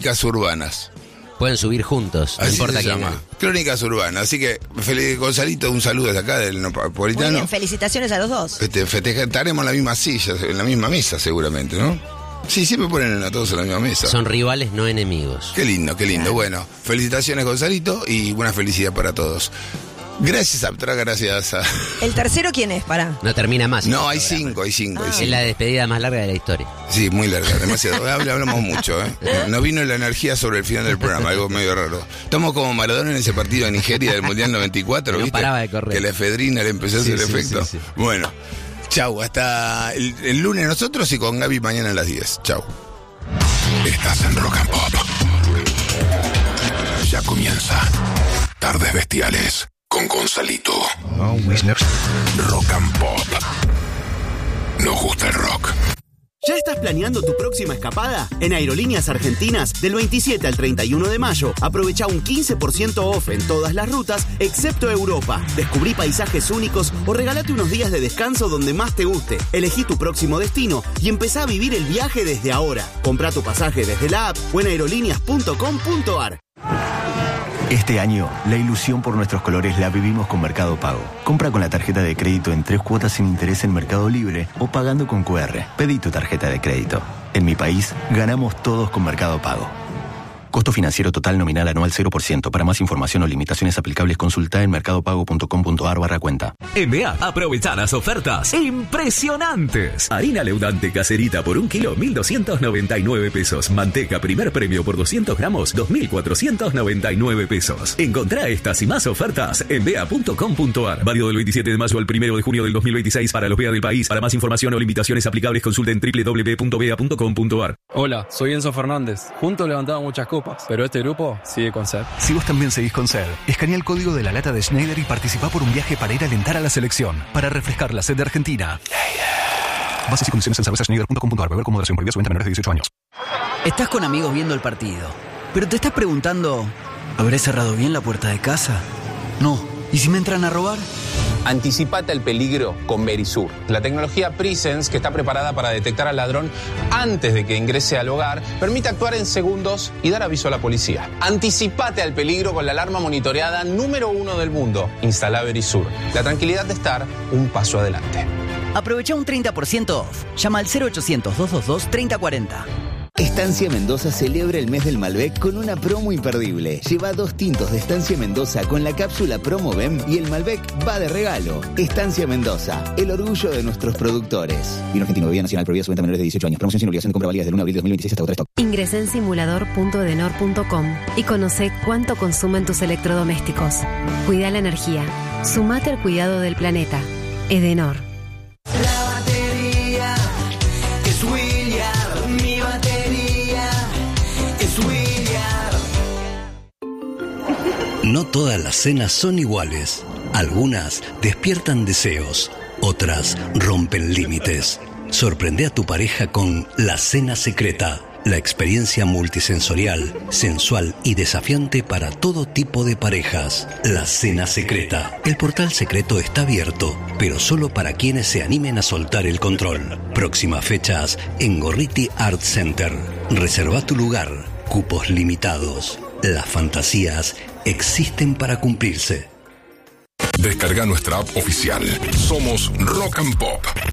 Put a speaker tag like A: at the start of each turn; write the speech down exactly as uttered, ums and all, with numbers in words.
A: Crónicas urbanas.
B: Pueden subir juntos, no
A: Así
B: importa
A: se
B: quién
A: llama.
B: gane.
A: Crónicas urbanas. Así que, Felipe Gonzalito, un saludo desde acá del Napolitano.
C: Muy bien, felicitaciones a los dos.
A: Este, festejaremos en la misma silla, en la misma mesa seguramente, ¿no? Sí, siempre ponen a todos en la misma mesa.
B: Son rivales, no enemigos.
A: Qué lindo, qué lindo.
C: Claro.
A: Bueno, felicitaciones Gonzalito y buena felicidad para todos. Gracias, Aptra, gracias a...
C: ¿El tercero quién es? Pará.
B: No termina más.
A: No,
B: el
A: hay
B: programa.
A: cinco, hay cinco, hay
C: Ah.
B: Es
A: cinco.
B: la despedida más larga de la historia.
A: Sí, muy larga, demasiado. Habla- Hablamos mucho, ¿eh? No vino la energía sobre el final del programa, algo medio raro. Estamos como Maradona en ese partido de Nigeria del Mundial noventa y cuatro,
B: No
A: ¿viste?
B: paraba de correr.
A: Que la efedrina le empezó a
B: Sí,
A: hacer
B: sí,
A: efecto.
B: sí, sí.
A: Bueno, chau, hasta el, el lunes nosotros y con Gaby mañana a las diez. Chau.
D: Estás en Rock and Pop. Ya comienza Tardes Bestiales con Gonzalito. Rock and Pop. Nos gusta el rock.
E: ¿Ya estás planeando tu próxima escapada? En Aerolíneas Argentinas, del veintisiete al treinta y uno de mayo, aprovecha un quince por ciento off en todas las rutas, excepto Europa. Descubrí paisajes únicos o regalate unos días de descanso donde más te guste. Elegí tu próximo destino y empezá a vivir el viaje desde ahora. Comprá tu pasaje desde la app o en aerolíneas punto com punto ar.
F: Este año, la ilusión por nuestros colores la vivimos con Mercado Pago. Compra con la tarjeta de crédito en tres cuotas sin interés en Mercado Libre o pagando con cu erre. Pedí tu tarjeta de crédito. En mi país, ganamos todos con Mercado Pago. Costo financiero total nominal anual cero por ciento. Para más información o limitaciones aplicables, consulta en mercadopago punto com punto ar barra cuenta.
G: En B A, aprovecha las ofertas impresionantes. Harina leudante caserita por un kilo, mil doscientos noventa y nueve pesos. Manteca primer premio por doscientos gramos, dos mil cuatrocientos noventa y nueve pesos. Encontrá estas y más ofertas en B A punto com punto ar. Válido del veintisiete de mayo al primero de junio del dos mil veintiséis para los B A del país. Para más información o limitaciones aplicables, consulta en doble u doble u doble u punto b a punto com punto ar.
H: Hola, soy Enzo Fernández. Juntos levantamos muchas copas, pero este grupo sigue con sed.
I: Si vos también seguís con sed, escanea el código de la lata de Schneider y participá por un viaje para ir a alentar a la selección, para refrescar la sed de Argentina. Bases y condiciones en cerveza schneider punto com punto ar. Beber con moderación, prohibida su venta a menores de dieciocho años.
J: Estás con amigos viendo el partido, pero te estás preguntando, ¿habré cerrado bien la puerta de casa? No. ¿Y si me entran a robar?
K: Anticipate al peligro con Verisur, la tecnología Presence que está preparada para detectar al ladrón antes de que ingrese al hogar, permite actuar en segundos y dar aviso a la policía. Anticipate al peligro con la alarma monitoreada número uno del mundo. Instala Verisur, la tranquilidad de estar un paso adelante.
J: Aprovecha un treinta por ciento off. Llama al cero ochocientos, dos dos dos, treinta cuarenta.
L: Estancia Mendoza celebra el mes del Malbec con una promo imperdible. Lleva dos tintos de Estancia Mendoza con la cápsula Promo B E M y el Malbec va de regalo. Estancia Mendoza, el orgullo de nuestros productores. Vino argentino, bebida nacional, prohibida su venta a menores de dieciocho años. Promoción sin obligación de compra válida del uno de abril de dos mil veintiséis hasta agotar stock.
M: Ingresá en simulador punto edenor punto com y conoce cuánto consumen tus electrodomésticos. Cuida la energía. Sumate al cuidado del planeta. Edenor.
N: La batería es William, mi batería es William.
O: No todas las cenas son iguales. Algunas despiertan deseos, otras rompen límites. Sorprende a tu pareja con La Cena Secreta, la experiencia multisensorial, sensual y desafiante para todo tipo de parejas. La Cena Secreta. El portal secreto está abierto, pero solo para quienes se animen a soltar el control. Próximas fechas en Gorriti Art Center. Reserva tu lugar. Cupos limitados. Las fantasías existen para cumplirse.
D: Descarga nuestra app oficial. Somos Rock and Pop.